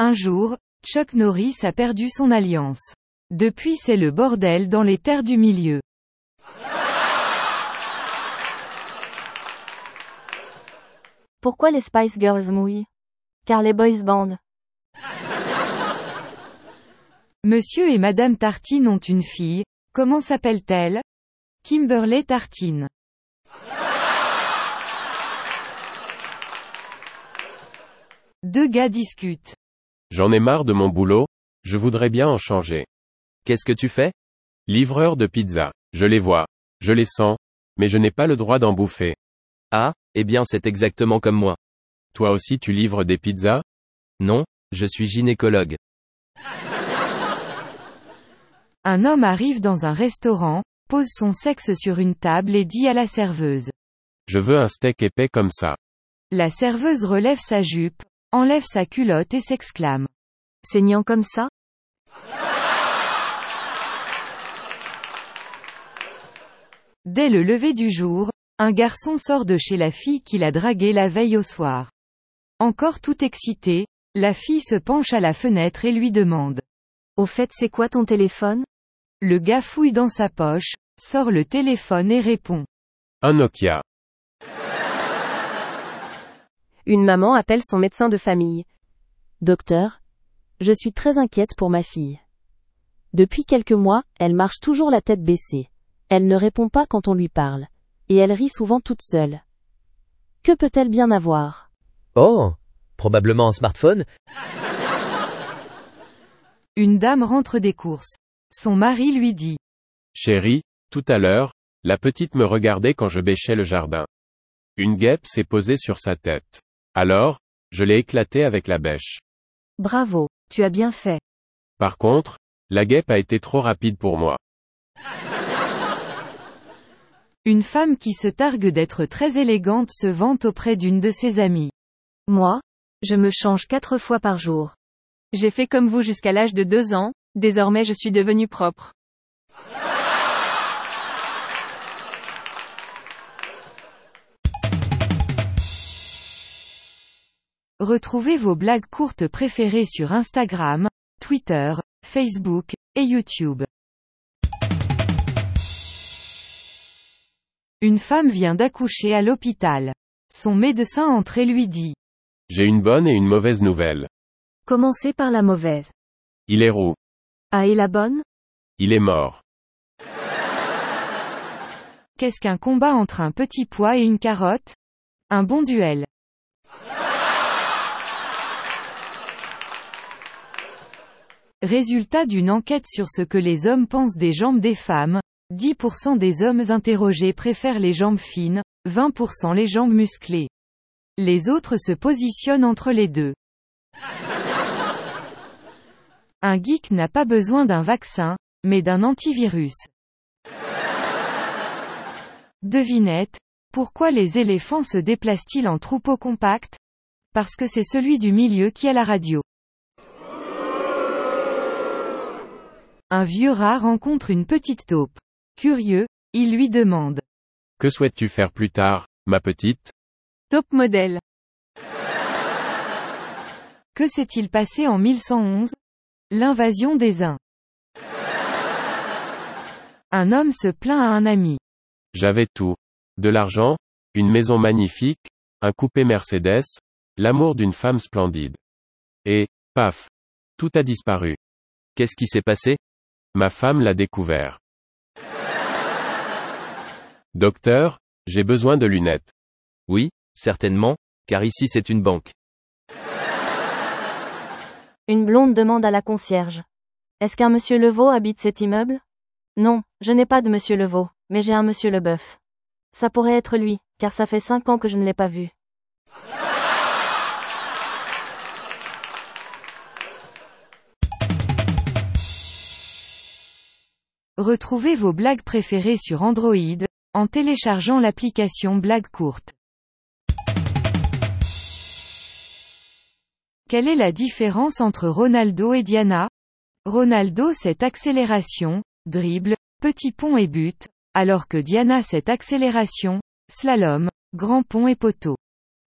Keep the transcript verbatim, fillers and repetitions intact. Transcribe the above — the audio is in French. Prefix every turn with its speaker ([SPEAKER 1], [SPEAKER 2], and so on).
[SPEAKER 1] Un jour, Chuck Norris a perdu son alliance. Depuis c'est le bordel dans les terres du milieu.
[SPEAKER 2] Pourquoi les Spice Girls mouillent? Car les boys band.
[SPEAKER 1] Monsieur et Madame Tartine ont une fille, comment s'appelle-t-elle? Kimberly Tartine. Deux gars discutent.
[SPEAKER 3] J'en ai marre de mon boulot, je voudrais bien en changer.
[SPEAKER 4] Qu'est-ce que tu fais?
[SPEAKER 3] Livreur de pizza. Je les vois. Je les sens. Mais je n'ai pas le droit d'en bouffer.
[SPEAKER 4] Ah, eh bien c'est exactement comme moi.
[SPEAKER 3] Toi aussi tu livres des pizzas?
[SPEAKER 4] Non, je suis gynécologue.
[SPEAKER 1] Un homme arrive dans un restaurant, pose son sexe sur une table et dit à la serveuse.
[SPEAKER 3] Je veux un steak épais comme ça.
[SPEAKER 1] La serveuse relève sa jupe, enlève sa culotte et s'exclame.
[SPEAKER 2] Saignant comme ça?
[SPEAKER 1] Dès le lever du jour, un garçon sort de chez la fille qu'il a draguée la veille au soir. Encore tout excité, la fille se penche à la fenêtre et lui demande.
[SPEAKER 2] Au fait c'est quoi ton téléphone?
[SPEAKER 1] Le gars fouille dans sa poche, sort le téléphone et répond.
[SPEAKER 3] Un Nokia.
[SPEAKER 2] Une maman appelle son médecin de famille. Docteur, je suis très inquiète pour ma fille. Depuis quelques mois, elle marche toujours la tête baissée. Elle ne répond pas quand on lui parle. Et elle rit souvent toute seule. Que peut-elle bien avoir?
[SPEAKER 5] Oh, probablement un smartphone.
[SPEAKER 1] Une dame rentre des courses. Son mari lui dit.
[SPEAKER 3] Chérie, tout à l'heure, la petite me regardait quand je bêchais le jardin. Une guêpe s'est posée sur sa tête. Alors, je l'ai éclatée avec la bêche.
[SPEAKER 2] Bravo, tu as bien fait.
[SPEAKER 3] Par contre, la guêpe a été trop rapide pour moi.
[SPEAKER 1] Une femme qui se targue d'être très élégante se vante auprès d'une de ses amies.
[SPEAKER 2] Moi, je me change quatre fois par jour.
[SPEAKER 6] J'ai fait comme vous jusqu'à l'âge de deux ans, désormais je suis devenue propre.
[SPEAKER 1] Retrouvez vos blagues courtes préférées sur Instagram, Twitter, Facebook, et YouTube. Une femme vient d'accoucher à l'hôpital. Son médecin entre et lui dit.
[SPEAKER 3] J'ai une bonne et une mauvaise nouvelle.
[SPEAKER 2] Commencez par la mauvaise.
[SPEAKER 3] Il est roux.
[SPEAKER 2] Ah et la bonne?
[SPEAKER 3] Il est mort.
[SPEAKER 1] Qu'est-ce qu'un combat entre un petit pois et une carotte? Un bon duel. Résultat d'une enquête sur ce que les hommes pensent des jambes des femmes, dix pour cent des hommes interrogés préfèrent les jambes fines, vingt pour cent les jambes musclées. Les autres se positionnent entre les deux. Un geek n'a pas besoin d'un vaccin, mais d'un antivirus. Devinette, pourquoi les éléphants se déplacent-ils en troupeau compact? Parce que c'est celui du milieu qui a la radio. Un vieux rat rencontre une petite taupe. Curieux, il lui demande.
[SPEAKER 3] Que souhaites-tu faire plus tard, ma petite?
[SPEAKER 6] Top modèle.
[SPEAKER 1] Que s'est-il passé en mille cent onze? L'invasion des Huns. Un homme se plaint à un ami.
[SPEAKER 3] J'avais tout. De l'argent, une maison magnifique, un coupé Mercedes, l'amour d'une femme splendide. Et, paf, tout a disparu.
[SPEAKER 4] Qu'est-ce qui s'est passé?
[SPEAKER 3] Ma femme l'a découvert. Docteur, j'ai besoin de lunettes.
[SPEAKER 4] Oui, certainement, car ici c'est une banque.
[SPEAKER 2] Une blonde demande à la concierge. Est-ce qu'un monsieur Levaux habite cet immeuble? Non, je n'ai pas de monsieur Levaux, mais j'ai un monsieur Leboeuf. Ça pourrait être lui, car ça fait cinq ans que je ne l'ai pas vu.
[SPEAKER 1] Retrouvez vos blagues préférées sur Android, en téléchargeant l'application Blagues courtes. Quelle est la différence entre Ronaldo et Diana? Ronaldo c'est accélération, dribble, petit pont et but, alors que Diana c'est accélération, slalom, grand pont et poteau.